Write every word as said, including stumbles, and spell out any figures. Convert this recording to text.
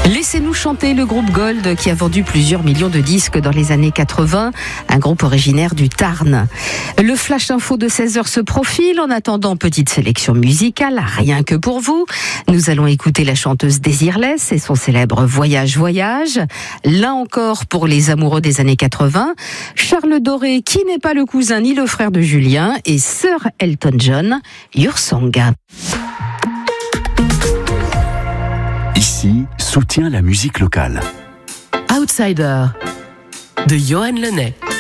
Laissez-nous chanter, le groupe Gold qui a vendu plusieurs millions de disques dans les années quatre-vingts, un groupe originaire du Tarn. Le Flash Info de seize heures se profile. En attendant, petite sélection musicale, rien que pour vous. Nous allons écouter la chanteuse Désirless et son célèbre Voyage, Voyage. Là encore pour les amoureux des années quatre-vingts. Charles Doré, qui n'est pas le cousin ni le frère de Julien, et Sir Elton John, Your Song. Ici, soutient la musique locale. Outsider de Johan Lenné.